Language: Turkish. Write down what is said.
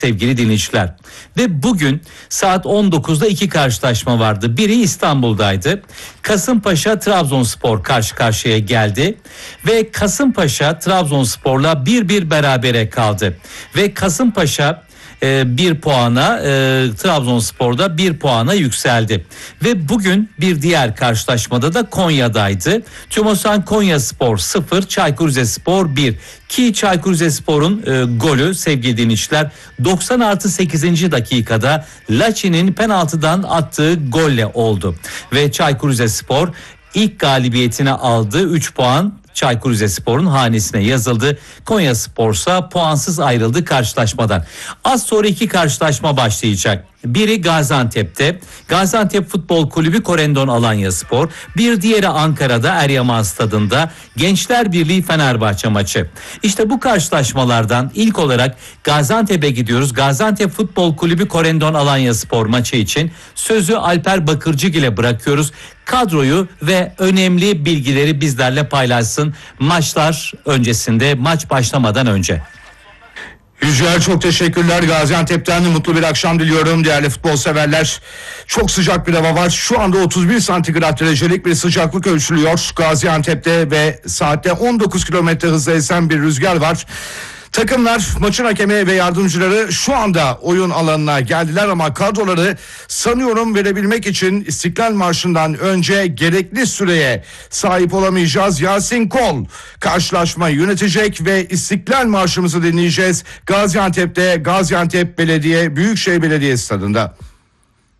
sevgili dinleyiciler. Ve bugün saat 19'da iki karşılaşma vardı. Biri İstanbul'daydı. Kasımpaşa Trabzonspor karşı karşıya geldi. Ve Kasımpaşa Trabzonspor'la 1-1 berabere kaldı. Ve Kasımpaşa 1 puana, Trabzonspor'da 1 puana yükseldi. Ve bugün bir diğer karşılaşmada da Konya'daydı. Tümosan Konyaspor 0, Çaykur Rizespor 1. Ki Çaykur Rizespor'un golü sevgili dinleyiciler 90+8. dakikada Laçin'in penaltıdan attığı golle oldu. Ve Çaykur Rizespor ilk galibiyetini aldı. 3 puan Çaykur Rizespor'un hanesine yazıldı. Konyaspor'sa puansız ayrıldı karşılaşmadan. Az sonra iki karşılaşma başlayacak. Biri Gaziantep'te. Gaziantep Futbol Kulübü Korendon Alanyaspor. Bir diğeri Ankara'da Eryaman Stadı'nda Gençler Birliği Fenerbahçe maçı. İşte bu karşılaşmalardan ilk olarak Gaziantep'e gidiyoruz. Gaziantep Futbol Kulübü Korendon Alanyaspor maçı için sözü Alper Bakırcıgil'e bırakıyoruz. Kadroyu ve önemli bilgileri bizlerle paylaşsın maçlar öncesinde, maç başlamadan önce. Yücel, çok teşekkürler. Gaziantep'ten mutlu bir akşam diliyorum değerli futbol severler. Çok sıcak bir hava var. Şu anda 31 santigrat derecelik bir sıcaklık ölçülüyor Gaziantep'te ve saatte 19 kilometre hızla esen bir rüzgar var. Takımlar, maçın hakemi ve yardımcıları şu anda oyun alanına geldiler ama kadroları sanıyorum verebilmek için İstiklal Marşı'ndan önce gerekli süreye sahip olamayacağız. Yasin Kol karşılaşmayı yönetecek ve İstiklal Marşımızı dinleyeceğiz Gaziantep'te, Gaziantep Büyükşehir Belediye Stadı'nda.